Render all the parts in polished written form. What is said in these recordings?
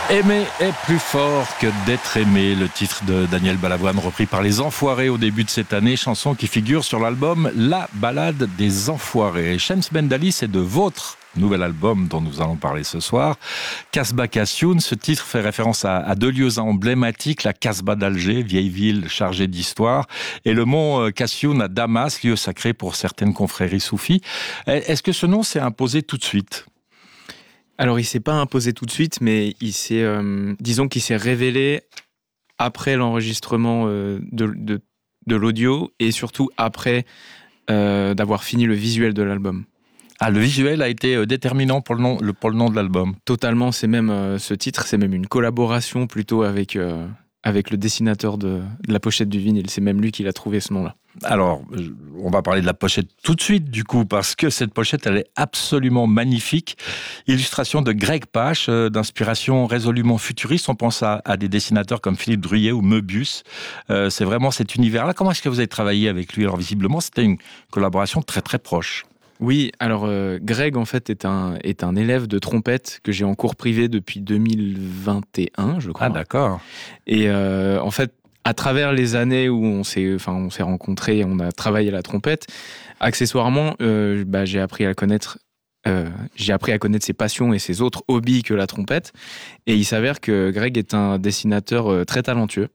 Aimer est plus fort que d'être aimé, le titre de Daniel Balavoine, repris par Les Enfoirés au début de cette année, chanson qui figure sur l'album La Ballade des Enfoirés. Shems Bendali, c'est de votre nouvel album dont nous allons parler ce soir, Casbah Cassioun. Ce titre fait référence à deux lieux emblématiques, la Casbah d'Alger, vieille ville chargée d'histoire, et le mont Cassioun à Damas, lieu sacré pour certaines confréries soufis. Est-ce que ce nom s'est imposé tout de suite ? Alors, il s'est pas imposé tout de suite, mais disons qu'il s'est révélé après l'enregistrement de l'audio et surtout après d'avoir fini le visuel de l'album. Ah, le visuel a été déterminant pour le nom de l'album. Totalement, c'est même ce titre, c'est même une collaboration plutôt avec le dessinateur de la pochette du vinyle. C'est même lui qui l'a trouvé ce nom-là. Alors, on va parler de la pochette tout de suite, du coup, parce que cette pochette, elle est absolument magnifique. Illustration de Greg Pak, d'inspiration résolument futuriste. On pense à des dessinateurs comme Philippe Druillet ou Möbius. C'est vraiment cet univers-là. Comment est-ce que vous avez travaillé avec lui ? Alors, visiblement, c'était une collaboration très, très proche. Oui, alors Greg, en fait, est un élève de trompette que j'ai en cours privé depuis 2021, je crois. Ah, d'accord. Et en fait, à travers les années où on s'est rencontrés, on a travaillé la trompette, accessoirement, j'ai appris à connaître ses passions et ses autres hobbies que la trompette. Et il s'avère que Greg est un dessinateur très talentueux.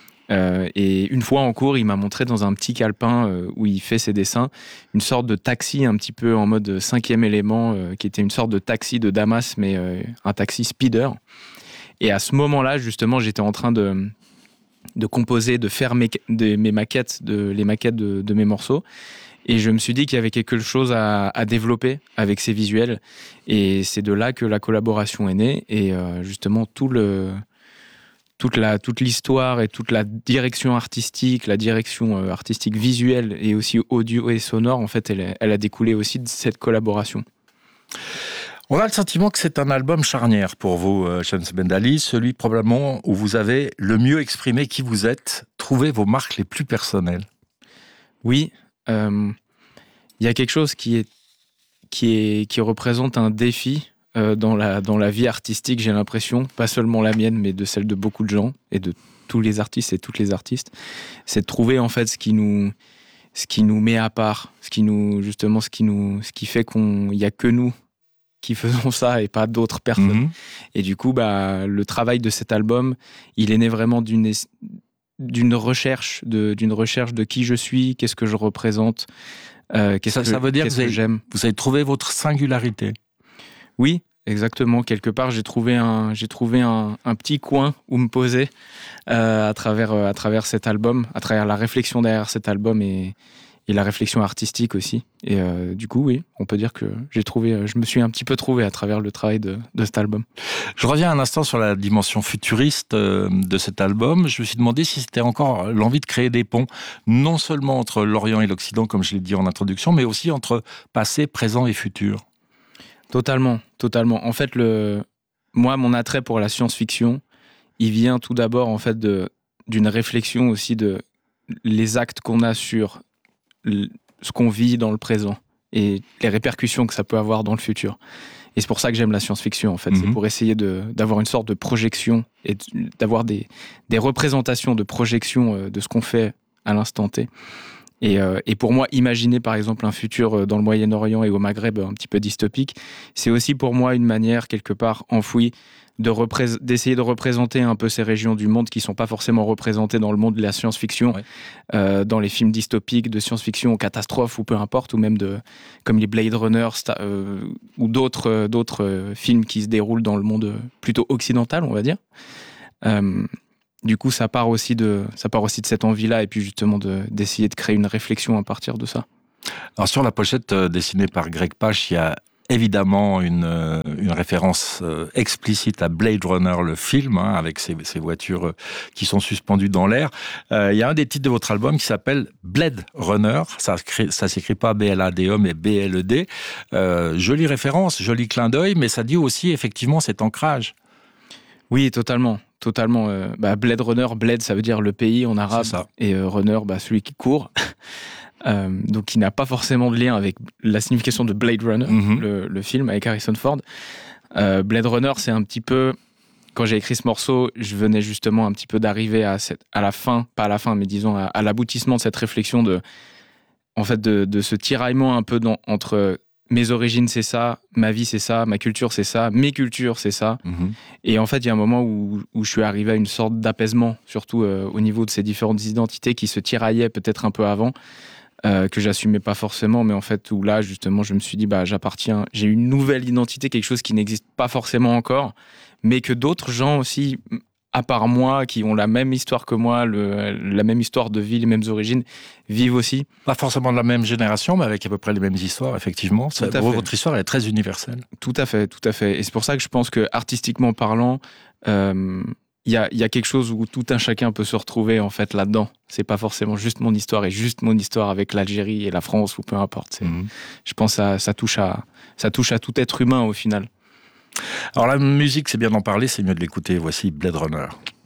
Et une fois en cours, il m'a montré dans un petit calepin où il fait ses dessins une sorte de taxi un petit peu en mode 5e élément, qui était une sorte de taxi de Damas, mais un taxi speeder. Et à ce moment-là, justement, j'étais en train de composer, de faire mes maquettes, les maquettes de mes morceaux. Et je me suis dit qu'il y avait quelque chose à développer avec ces visuels. Et c'est de là que la collaboration est née. Et justement, toute l'histoire et toute la direction artistique, visuelle et aussi audio et sonore, en fait, elle a découlé aussi de cette collaboration. On a le sentiment que c'est un album charnière pour vous, Shems Bendali, celui probablement où vous avez le mieux exprimé qui vous êtes, trouvé vos marques les plus personnelles. Oui, il y a quelque chose qui représente un défi dans la vie artistique, j'ai l'impression, pas seulement la mienne, mais de celle de beaucoup de gens et de tous les artistes et toutes les artistes. C'est de trouver en fait ce qui nous met à part, ce qui fait qu'il y a que nous qui faisons ça et pas d'autres personnes. Et du coup, le travail de cet album, il est né vraiment d'une recherche de qui je suis, qu'est-ce que je représente, ça veut dire que j'aime. Vous avez trouvé votre singularité. Oui, exactement. Quelque part, j'ai trouvé un petit coin où me poser à travers cet album, à travers la réflexion derrière cet album et la réflexion artistique aussi. Et du coup, oui, on peut dire que je me suis un petit peu trouvé à travers le travail de cet album. Je reviens un instant sur la dimension futuriste de cet album. Je me suis demandé si c'était encore l'envie de créer des ponts, non seulement entre l'Orient et l'Occident, comme je l'ai dit en introduction, mais aussi entre passé, présent et futur. Totalement. En fait, moi, mon attrait pour la science-fiction, il vient tout d'abord en fait d'une réflexion aussi de les actes qu'on a sur ce qu'on vit dans le présent et les répercussions que ça peut avoir dans le futur. Et c'est pour ça que j'aime la science-fiction, en fait. C'est pour essayer d'avoir une sorte de projection et d'avoir des représentations de projection de ce qu'on fait à l'instant T. Et pour moi, imaginer par exemple un futur dans le Moyen-Orient et au Maghreb un petit peu dystopique, c'est aussi pour moi une manière quelque part enfouie d'essayer de représenter un peu ces régions du monde qui sont pas forcément représentées dans le monde de la science-fiction, dans les films dystopiques de science-fiction, catastrophes ou peu importe, ou même comme les Blade Runner ou d'autres films qui se déroulent dans le monde plutôt occidental, on va dire. Du coup, ça part aussi de cette envie-là, et puis justement d'essayer de créer une réflexion à partir de ça. Alors sur la pochette dessinée par Greg Pak, il y a évidemment une référence explicite à Blade Runner, le film, avec ces voitures qui sont suspendues dans l'air. Il y a un des titres de votre album qui s'appelle Blade Runner. Ça s'écrit pas B-L-A-D-E, mais B-L-E-D. Jolie référence, joli clin d'œil, mais ça dit aussi effectivement cet ancrage. Oui, totalement. Blade Runner, Blade, ça veut dire le pays en arabe, et Runner, celui qui court. Donc, il n'a pas forcément de lien avec la signification de Blade Runner, le film avec Harrison Ford. Blade Runner, c'est un petit peu quand j'ai écrit ce morceau, je venais justement un petit peu d'arriver à la fin, pas à la fin, mais disons à l'aboutissement de cette réflexion de ce tiraillement un peu entre mes origines, c'est ça, ma vie, c'est ça, ma culture, c'est ça, mes cultures, c'est ça. Et en fait, il y a un moment où je suis arrivé à une sorte d'apaisement, surtout au niveau de ces différentes identités qui se tiraillaient peut-être un peu avant, que j'assumais pas forcément, mais en fait, où là, justement, je me suis dit, j'appartiens, j'ai une nouvelle identité, quelque chose qui n'existe pas forcément encore, mais que d'autres gens aussi, à part moi, qui ont la même histoire que moi, la même histoire de vie, les mêmes origines, vivent aussi. Pas forcément de la même génération, mais avec à peu près les mêmes histoires, effectivement. Votre histoire, elle est très universelle. Tout à fait, tout à fait. Et c'est pour ça que je pense que, artistiquement parlant, il y a quelque chose où tout un chacun peut se retrouver en fait là-dedans. C'est pas forcément juste mon histoire et juste mon histoire avec l'Algérie et la France ou peu importe. Je pense que ça touche à tout être humain au final. Alors la musique, c'est bien d'en parler, c'est mieux de l'écouter. Voici Blade Runner.